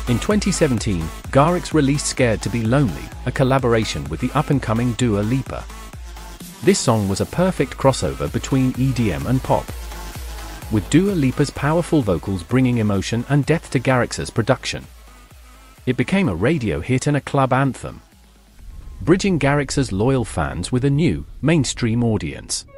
In 2017, Garrix released Scared to Be Lonely, a collaboration with the up-and-coming Dua Lipa. This song was a perfect crossover between EDM and pop, with Dua Lipa's powerful vocals bringing emotion and depth to Garrix's production. It became a radio hit and a club anthem, bridging Garrix's loyal fans with a new, mainstream audience.